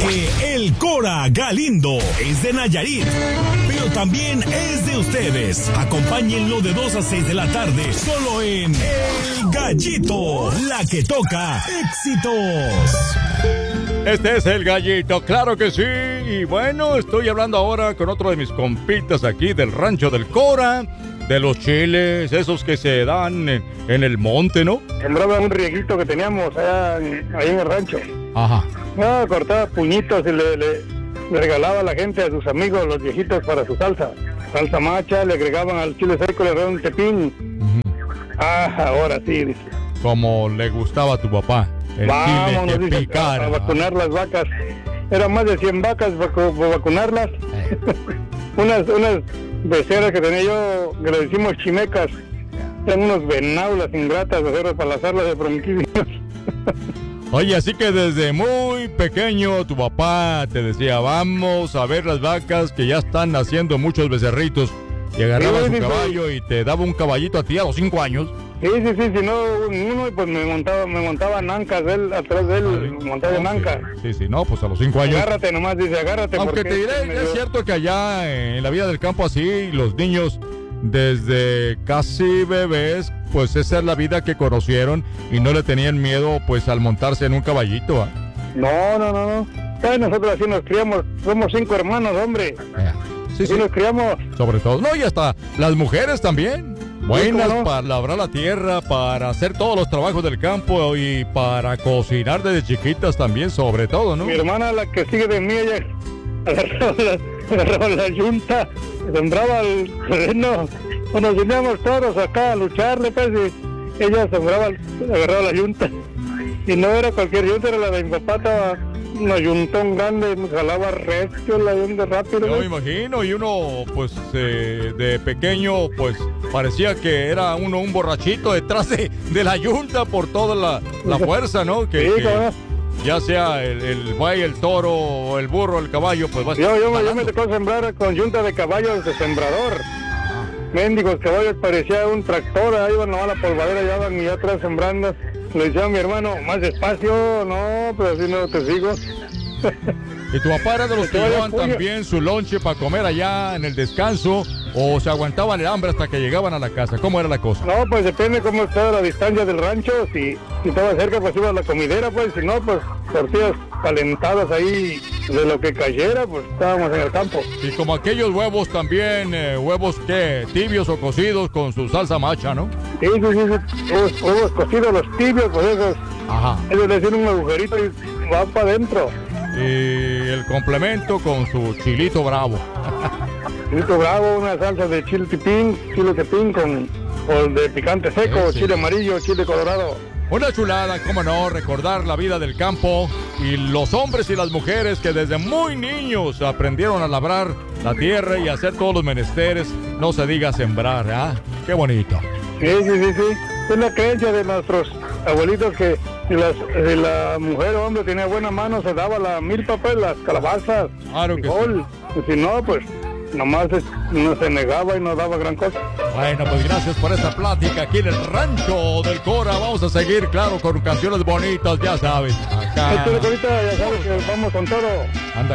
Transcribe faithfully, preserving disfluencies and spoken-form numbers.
Porque el Cora Galindo es de Nayarit, pero también es de ustedes. Acompáñenlo de dos a seis de la tarde, solo en El Gallito, la que toca éxitos. Este es El Gallito, claro que sí. Y bueno, estoy hablando ahora con otro de mis compitas aquí del rancho del Cora, de los chiles, esos que se dan en, en el monte, ¿no? Sembraba un rieguito que teníamos allá en, ahí en el rancho. Ajá. No, cortaba puñitos y le, le, le regalaba a la gente, a sus amigos, los viejitos para su salsa. Salsa macha, le agregaban al chile seco, le agregaban un tepín. Uh-huh. Ah, ahora sí, dice. Como le gustaba a tu papá, el Vámonos, chile que dice, picara. A, a vacunar las vacas. Eran más de cien vacas para vacunarlas. unas, unas beceras que tenía yo, que le decimos chimecas. Eran unos venados, las ingratas, para las alas de bronquídeos. Oye, así que desde muy pequeño tu papá te decía, vamos a ver las vacas que ya están naciendo muchos becerritos. Y agarraba sí, su sí, caballo sí. Y te daba un caballito a ti a los cinco años. Sí, sí, sí, si no, uno pues me montaba, me montaba en ancas, de él, atrás de él, ah, me montaba en ancas. Sí, sí, no, pues a los cinco años. Agárrate nomás, dice, agárrate. Aunque te diré, es dio... cierto que allá en la vida del campo así, los niños desde casi bebés, pues esa es la vida que conocieron y no le tenían miedo pues al montarse en un caballito. ¿eh? No, no, no, no. Ay, nosotros así nos criamos, somos cinco hermanos, hombre. Eh, sí, así sí. nos criamos. Sobre todo, no, y hasta las mujeres también. Buenas sí, no? para labrar la tierra, para hacer todos los trabajos del campo y para cocinar desde chiquitas también, sobre todo, ¿no? Mi hermana, la que sigue de mí, ella agarraba la, agarraba la yunta, sembraba el terreno, nos veníamos todos acá a lucharle, pues, y ella sembraba, agarraba la yunta, y no era cualquier yunta, era la de mi papá, estaba una yuntón grande, jalaba recio la yunta rápido. Yo ¿no? me imagino, y uno, pues, eh, de pequeño, pues, parecía que era uno un borrachito detrás de, de la yunta por toda la, la fuerza, ¿no? Que, sí, que ya sea el, el buey, el toro, o el burro, el caballo, pues va a Yo, yo, yo me tocó sembrar con yunta de caballos de sembrador. Mendigos caballos, parecía un tractor, ahí iban a la polvadera, ya van y ya atrás sembrando. Le decía a mi hermano, más despacio, no, pero así no te sigo. ¿Y tu papá era de los que llevaban también su lonche para comer allá en el descanso o se aguantaban el hambre hasta que llegaban a la casa? ¿Cómo era la cosa? No, pues depende cómo estaba la distancia del rancho. Si, si estaba cerca, pues iba a la comidera, pues. Si no, pues tortillas calentadas ahí de lo que cayera, pues estábamos en el campo. Y como aquellos huevos también, eh, huevos que tibios o cocidos con su salsa macha, ¿no? Sí, sí, sí, sí. Huevos, huevos cocidos, los tibios, pues esos. Ajá. Ellos le hacen un agujerito y va para adentro. Y el complemento con su chilito bravo. Chilito bravo, una salsa de chile tepín, chile tepín con, con de picante seco, sí, sí. Chile amarillo, chile colorado. Una chulada, cómo no, recordar la vida del campo y los hombres y las mujeres que desde muy niños aprendieron a labrar la tierra y a hacer todos los menesteres, no se diga sembrar, ¿ah? ¿eh? Qué bonito. Sí, sí, sí, sí. Es la creencia de nuestros abuelitos que si, las, si la mujer o hombre tenía buena mano, se daba la milpa, pues, las calabazas, claro que frijol. Sí. Y si no, pues, nomás no se negaba y no daba gran cosa. Bueno, pues gracias por esta plática aquí en el rancho del Cora. Vamos a seguir, claro, con canciones bonitas, ya sabes. Acá. Esto, ahorita ya sabes que vamos con todo. Anda.